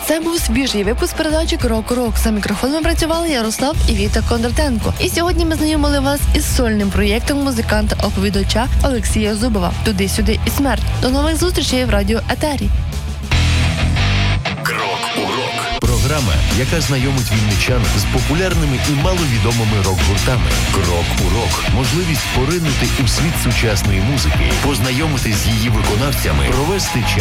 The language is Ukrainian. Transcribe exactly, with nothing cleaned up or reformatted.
це був свіжий випуск передачі «Крок у рок». За мікрофоном працювали Ярослав і Віта Кондратенко. І сьогодні ми знайомили вас із сольним проєктом музиканта-оповідача Олексія Зубова «Туди-сюди і смерть». До нових зустрічей в радіо Етері. Крок у рок. Програма, яка знайомить вінничан з популярними і маловідомими рок-гуртами. Крок у рок. Можливість поринути у світ сучасної музики, познайомитись з її виконавцями, провести час